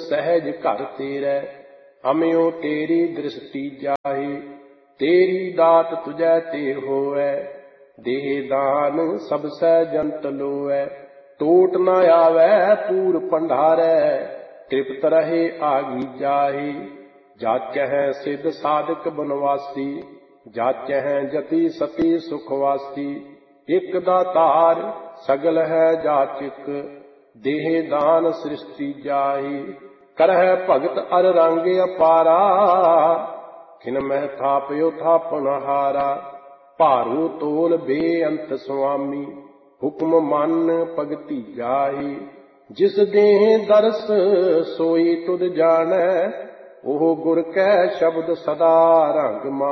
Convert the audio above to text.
सहज घर तेरे। हम्यो तेरी दृष्टि जाहि, तेरी दात तुझै ते होवै। देह दान सब सै जंत लोवै, टोट न आवै पूर भंडारै। तृप्त रहे आगी जाहि, जाचै सिद्ध साधक बनवासी। जाचै जति सती सुखवासी, एक दातार सगल है जाचक। देह दान सृष्टि जाहि, करह भगत अर रंग अपारा। खिन मह थापयो थापन हारा, भारू तोल बेअंत स्वामी। हुक्म मन भगति जाहि, जिस देह दरस सोई तुध जानै। ओह गुर कै शब्द सदा रंग मा।